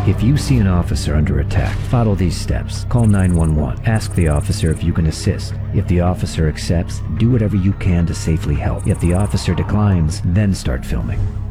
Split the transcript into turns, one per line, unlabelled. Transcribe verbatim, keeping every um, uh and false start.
If you see an officer under attack, follow these steps. Call nine one one. Ask the officer if you can assist. If the officer accepts, do whatever you can to safely help. If the officer declines, then start filming.